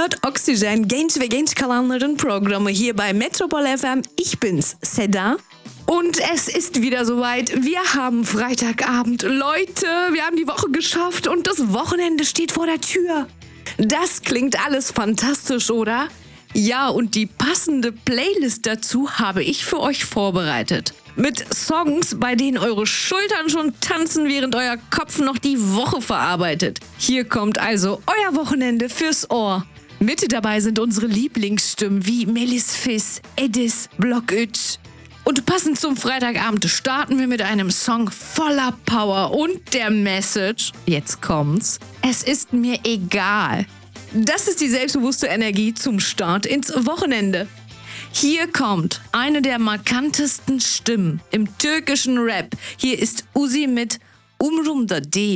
hört Oxygen, genç ve genç kalanların Programı hier bei Metropol FM. Ich bin's, Seda. Und es ist wieder soweit. Wir haben Freitagabend. Leute, wir haben die Woche geschafft und das Wochenende steht vor der Tür. Das klingt alles fantastisch, oder? Ja, und die passende Playlist dazu habe ich für euch vorbereitet. Mit Songs, bei denen eure Schultern schon tanzen, während euer Kopf noch die Woche verarbeitet. Hier kommt also euer Wochenende fürs Ohr. Mit dabei sind unsere Lieblingsstimmen wie Melis Fiss, Edis, Blockütsch. Und passend zum Freitagabend starten wir mit einem Song voller Power und der Message, jetzt kommt's, es ist mir egal. Das ist die selbstbewusste Energie zum Start ins Wochenende. Hier kommt eine der markantesten Stimmen im türkischen Rap. Hier ist Uzi mit Umrumda Değil.